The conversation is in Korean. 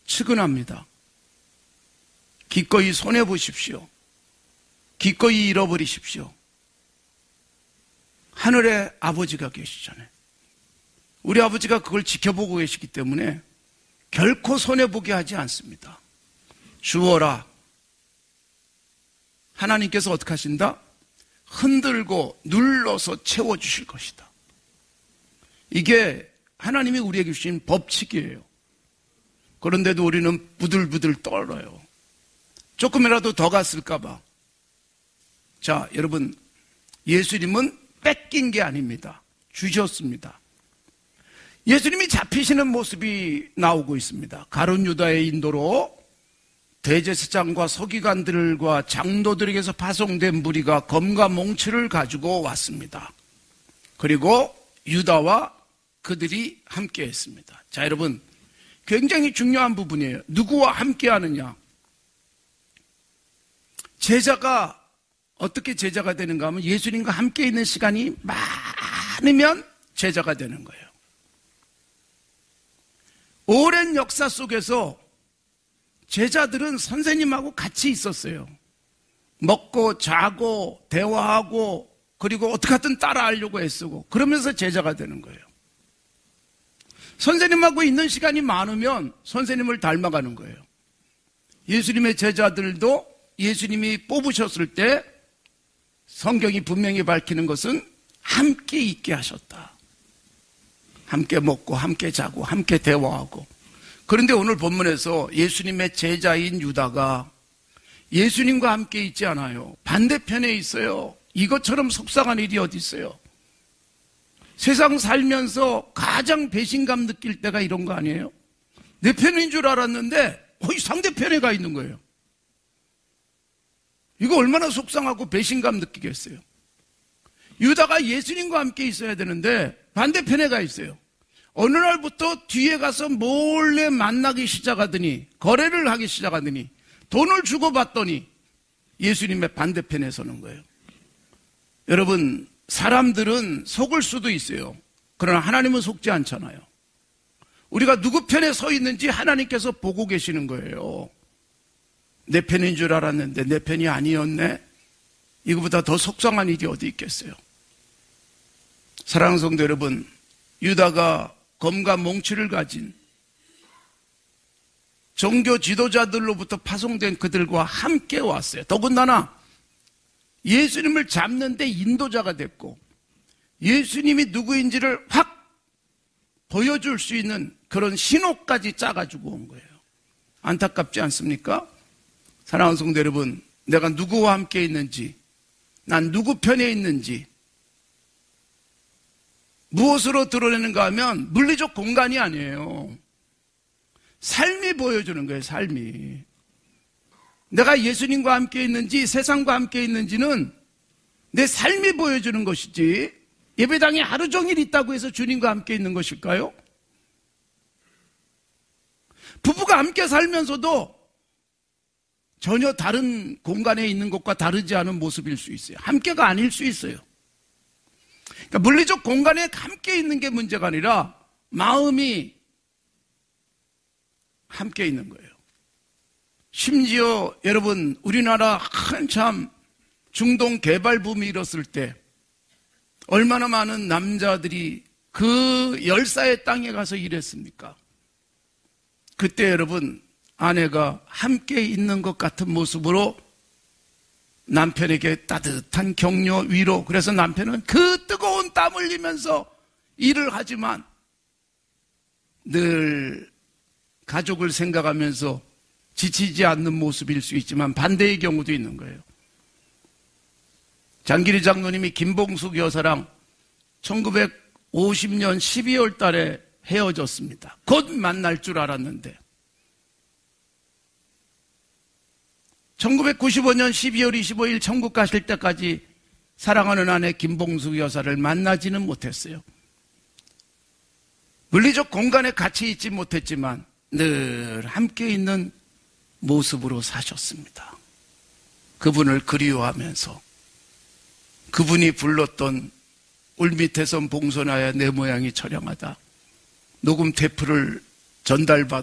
측은합니다. 기꺼이 손해보십시오. 기꺼이 잃어버리십시오. 하늘에 아버지가 계시잖아요. 우리 아버지가 그걸 지켜보고 계시기 때문에 결코 손해보게 하지 않습니다. 주어라. 하나님께서 어떻게 하신다? 흔들고 눌러서 채워주실 것이다. 이게 하나님이 우리에게 주신 법칙이에요. 그런데도 우리는 부들부들 떨어요. 조금이라도 더 갔을까 봐. 자, 여러분, 예수님은 뺏긴 게 아닙니다. 주셨습니다. 예수님이 잡히시는 모습이 나오고 있습니다. 가룟 유다의 인도로 대제사장과 서기관들과 장로들에게서 파송된 무리가 검과 몽치를 가지고 왔습니다. 그리고 유다와 그들이 함께 했습니다. 자, 여러분, 굉장히 중요한 부분이에요. 누구와 함께 하느냐? 제자가 어떻게 제자가 되는가 하면 예수님과 함께 있는 시간이 많으면 제자가 되는 거예요. 오랜 역사 속에서 제자들은 선생님하고 같이 있었어요. 먹고 자고 대화하고 그리고 어떻게 하든 따라하려고 애쓰고 그러면서 제자가 되는 거예요. 선생님하고 있는 시간이 많으면 선생님을 닮아가는 거예요. 예수님의 제자들도 예수님이 뽑으셨을 때 성경이 분명히 밝히는 것은 함께 있게 하셨다. 함께 먹고 함께 자고 함께 대화하고. 그런데 오늘 본문에서 예수님의 제자인 유다가 예수님과 함께 있지 않아요. 반대편에 있어요. 이것처럼 속상한 일이 어디 있어요? 세상 살면서 가장 배신감 느낄 때가 이런 거 아니에요? 내 편인 줄 알았는데 상대편에 가 있는 거예요. 이거 얼마나 속상하고 배신감 느끼겠어요? 유다가 예수님과 함께 있어야 되는데 반대편에 가 있어요. 어느 날부터 뒤에 가서 몰래 만나기 시작하더니 거래를 하기 시작하더니 돈을 주고받더니 예수님의 반대편에 서는 거예요. 여러분, 사람들은 속을 수도 있어요. 그러나 하나님은 속지 않잖아요. 우리가 누구 편에 서 있는지 하나님께서 보고 계시는 거예요. 내 편인 줄 알았는데 내 편이 아니었네. 이거보다 더 속상한 일이 어디 있겠어요? 사랑하는 성도 여러분, 유다가 검과 몽치를 가진 종교 지도자들로부터 파송된 그들과 함께 왔어요. 더군다나 예수님을 잡는데 인도자가 됐고 예수님이 누구인지를 확 보여줄 수 있는 그런 신호까지 짜가지고 온 거예요. 안타깝지 않습니까? 사랑하는 성도 여러분, 내가 누구와 함께 있는지, 난 누구 편에 있는지 무엇으로 드러내는가 하면 물리적 공간이 아니에요. 삶이 보여주는 거예요. 삶이. 내가 예수님과 함께 있는지 세상과 함께 있는지는 내 삶이 보여주는 것이지 예배당에 하루 종일 있다고 해서 주님과 함께 있는 것일까요? 부부가 함께 살면서도 전혀 다른 공간에 있는 것과 다르지 않은 모습일 수 있어요. 함께가 아닐 수 있어요. 그러니까 물리적 공간에 함께 있는 게 문제가 아니라 마음이 함께 있는 거예요. 심지어 여러분, 우리나라 한참 중동 개발 붐이 일었을 때 얼마나 많은 남자들이 그 열사의 땅에 가서 일했습니까? 그때 여러분, 아내가 함께 있는 것 같은 모습으로 남편에게 따뜻한 격려, 위로. 그래서 남편은 그 뜨거운 땀 흘리면서 일을 하지만 늘 가족을 생각하면서 지치지 않는 모습일 수 있지만 반대의 경우도 있는 거예요. 장기리 장로님이 김봉숙 여사랑 1950년 12월 달에 헤어졌습니다. 곧 만날 줄 알았는데 1995년 12월 25일 천국 가실 때까지 사랑하는 아내 김봉숙 여사를 만나지는 못했어요. 물리적 공간에 같이 있지 못했지만 늘 함께 있는 모습으로 사셨습니다. 그분을 그리워하면서 그분이 불렀던 울밑에선 봉선하여 내 모양이 처량하다 녹음 테이프를 전달받아